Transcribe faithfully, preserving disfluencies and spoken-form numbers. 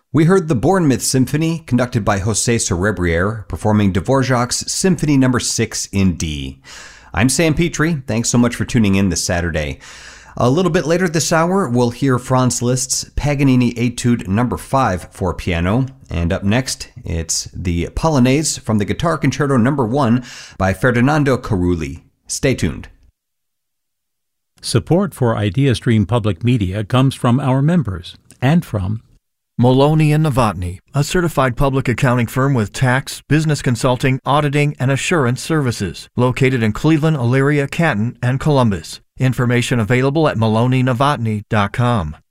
We heard the Bournemouth Symphony, conducted by José Cerebriere, performing Dvorak's Symphony Number six in D. I'm Sam Petrie. Thanks so much for tuning in this Saturday. A little bit later this hour, we'll hear Franz Liszt's Paganini Etude Number five for piano. And up next, it's the Polonaise from the Guitar Concerto Number one by Ferdinando Carulli. Stay tuned. Support for IdeaStream Public Media comes from our members and from Maloney and Novotny, a certified public accounting firm with tax, business consulting, auditing, and assurance services, located in Cleveland, Elyria, Canton, and Columbus. Information available at maloney novotny dot com.